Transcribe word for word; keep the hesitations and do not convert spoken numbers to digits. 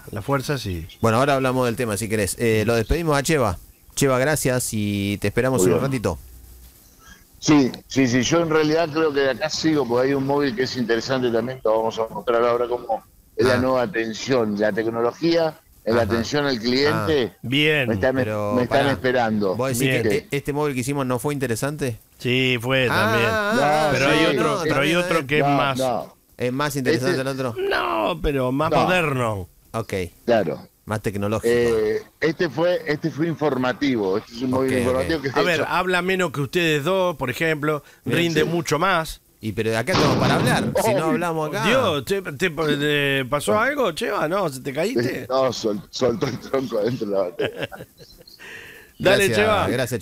las fuerzas y... Bueno, ahora hablamos del tema, si querés. Eh, lo despedimos a Cheva. Cheva, gracias y te esperamos Muy en un bien. ratito. Sí, sí, sí, yo en realidad creo que de acá sigo, porque hay un móvil que es interesante también, lo vamos a mostrar ahora cómo es la Ah. nueva atención, la tecnología en la Ajá. atención al cliente. Bien. Me están, Pero, me están pará. esperando. ¿Vos decís Bien. que e- este móvil que hicimos no fue interesante? Sí, fue también. Ah, pero sí, hay otro, no, pero hay también, otro eh. que es No, más... no, ¿Es más interesante Este- el otro? No, pero más No. moderno. Ok, claro. más tecnológico. Eh, este fue este fue informativo, este es un móvil Ok, informativo ok. que de A ver, hecho- habla menos que ustedes dos, por ejemplo, Bien, rinde sí. mucho más. Y pero de acá estamos para hablar. Si no Ay, hablamos acá. Dios, ¿te, te- te pasó algo, Cheva? ¿No? ¿Se te caíste? no, sol- soltó el tronco adentro de la batería. Dale, Gracias, Cheva. gracias.